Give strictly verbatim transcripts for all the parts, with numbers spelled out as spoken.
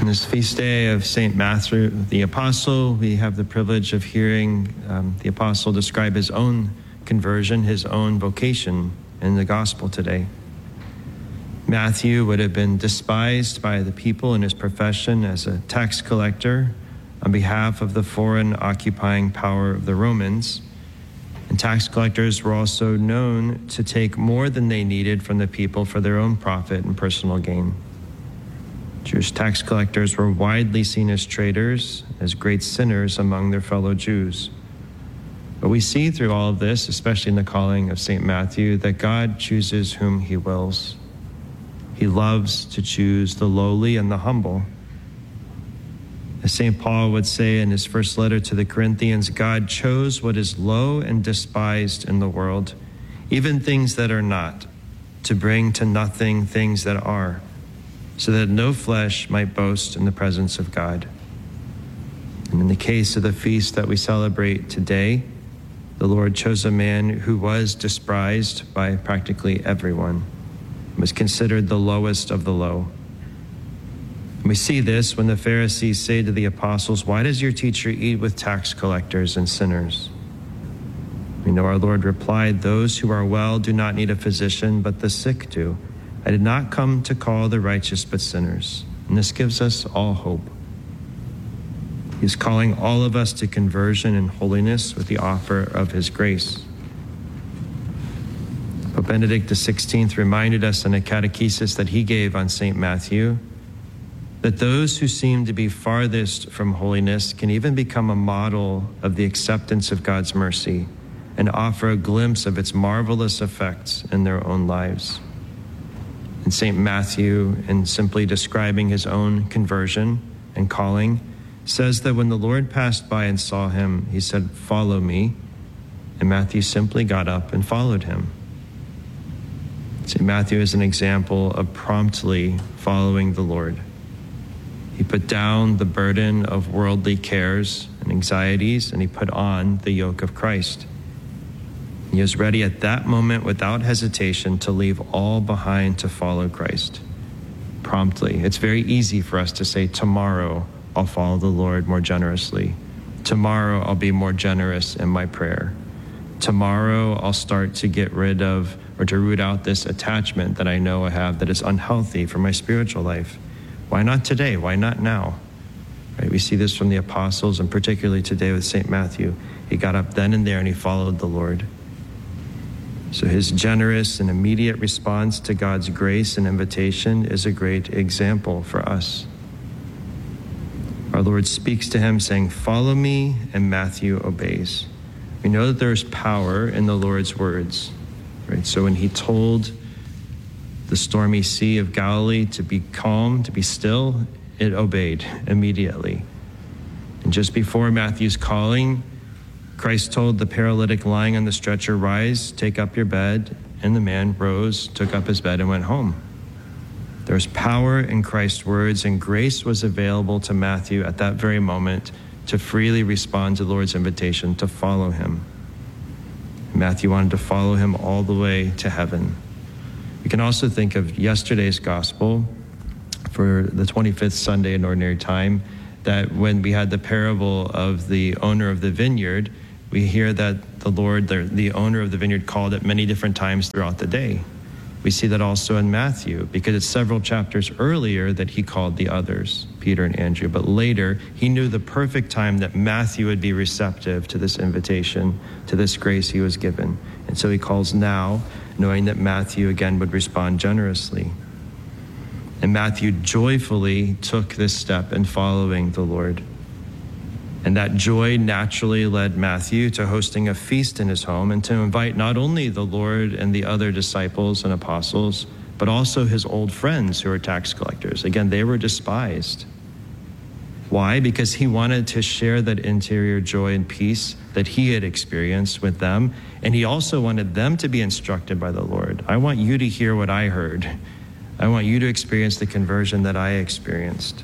On this feast day of Saint Matthew the Apostle, we have the privilege of hearing um, the Apostle describe his own conversion, his own vocation in the gospel today. Matthew would have been despised by the people in his profession as a tax collector on behalf of the foreign occupying power of the Romans. And tax collectors were also known to take more than they needed from the people for their own profit and personal gain. Jewish tax collectors were widely seen as traitors, as great sinners among their fellow Jews. But we see through all of this, especially in the calling of Saint Matthew, that God chooses whom he wills. He loves to choose the lowly and the humble. As Saint Paul would say in his first letter to the Corinthians, God chose what is low and despised in the world, even things that are not, to bring to nothing things that are, so that no flesh might boast in the presence of God. And in the case of the feast that we celebrate today, the Lord chose a man who was despised by practically everyone, was considered the lowest of the low. And we see this when the Pharisees say to the apostles, "Why does your teacher eat with tax collectors and sinners?" We know our Lord replied, "Those who are well do not need a physician, but the sick do. I did not come to call the righteous, but sinners." And this gives us all hope. He's calling all of us to conversion and holiness with the offer of his grace. Pope Benedict the sixteenth reminded us in a catechesis that he gave on Saint Matthew that those who seem to be farthest from holiness can even become a model of the acceptance of God's mercy and offer a glimpse of its marvelous effects in their own lives. And Saint Matthew, in simply describing his own conversion and calling, says that when the Lord passed by and saw him, he said, "Follow me." And Matthew simply got up and followed him. Saint Matthew is an example of promptly following the Lord. He put down the burden of worldly cares and anxieties, and he put on the yoke of Christ. He was ready at that moment without hesitation to leave all behind to follow Christ. Promptly. It's very easy for us to say, tomorrow I'll follow the Lord more generously. Tomorrow I'll be more generous in my prayer. Tomorrow I'll start to get rid of or to root out this attachment that I know I have that is unhealthy for my spiritual life. Why not today? Why not now? Right? We see this from the apostles, and particularly today with Saint Matthew. He got up then and there and he followed the Lord. So his generous and immediate response to God's grace and invitation is a great example for us. Our Lord speaks to him saying, "Follow me," and Matthew obeys. We know that there's power in the Lord's words, right? So when he told the stormy sea of Galilee to be calm, to be still, it obeyed immediately. And just before Matthew's calling, Christ told the paralytic lying on the stretcher, "Rise, take up your bed." And the man rose, took up his bed, and went home. There was power in Christ's words, and grace was available to Matthew at that very moment to freely respond to the Lord's invitation to follow him. Matthew wanted to follow him all the way to heaven. We can also think of yesterday's gospel for the twenty-fifth Sunday in Ordinary Time, that when we had the parable of the owner of the vineyard, we hear that the Lord, the, the owner of the vineyard, called it many different times throughout the day. We see that also in Matthew, because it's several chapters earlier that he called the others, Peter and Andrew. But later, he knew the perfect time that Matthew would be receptive to this invitation, to this grace he was given. And so he calls now, knowing that Matthew again would respond generously. And Matthew joyfully took this step in following the Lord. And that joy naturally led Matthew to hosting a feast in his home and to invite not only the Lord and the other disciples and apostles, but also his old friends who were tax collectors. Again, they were despised. Why? Because he wanted to share that interior joy and peace that he had experienced with them. And he also wanted them to be instructed by the Lord. I want you to hear what I heard. I want you to experience the conversion that I experienced.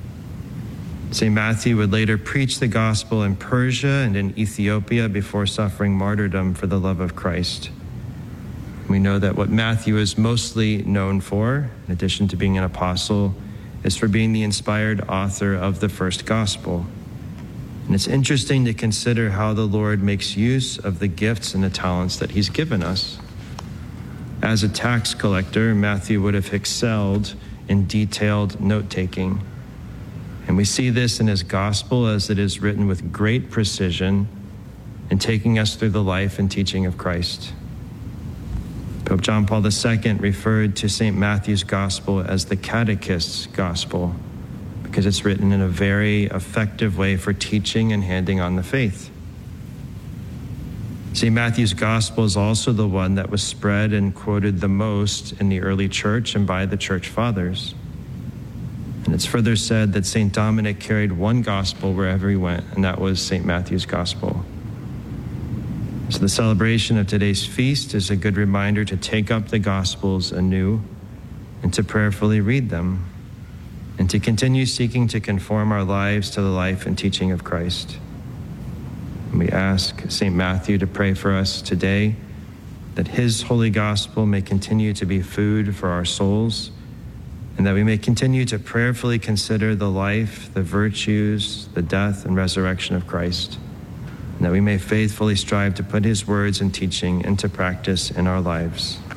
Saint Matthew would later preach the gospel in Persia and in Ethiopia before suffering martyrdom for the love of Christ. We know that what Matthew is mostly known for, in addition to being an apostle, is for being the inspired author of the first gospel. And it's interesting to consider how the Lord makes use of the gifts and the talents that he's given us. As a tax collector, Matthew would have excelled in detailed note-taking. And we see this in his gospel as it is written with great precision in taking us through the life and teaching of Christ. Pope John Paul the Second referred to Saint Matthew's gospel as the catechist's gospel because it's written in a very effective way for teaching and handing on the faith. Saint Matthew's gospel is also the one that was spread and quoted the most in the early church and by the church fathers. And it's further said that Saint Dominic carried one gospel wherever he went, and that was Saint Matthew's gospel. So the celebration of today's feast is a good reminder to take up the Gospels anew and to prayerfully read them and to continue seeking to conform our lives to the life and teaching of Christ. And we ask Saint Matthew to pray for us today that his holy gospel may continue to be food for our souls and that we may continue to prayerfully consider the life, the virtues, the death, and resurrection of Christ, and that we may faithfully strive to put his words and teaching into practice in our lives.